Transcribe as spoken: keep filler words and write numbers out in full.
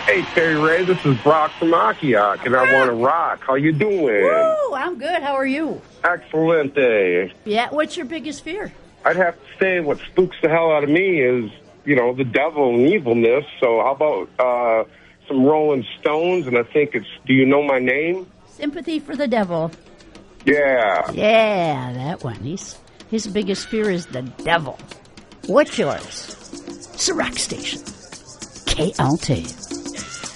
Hey, Terry Ray, this is Brock from Akiak, and I want to rock. How you doing? Woo, I'm good. How are you? Excellent day. Yeah, what's your biggest fear? I'd have to say what spooks the hell out of me is, you know, the devil and evilness. So how about uh, some Rolling Stones, and I think it's Do You Know My Name? Sympathy for the devil. Yeah. Yeah, that one. He's, his biggest fear is the devil. What's yours? It's a rock station. K L T.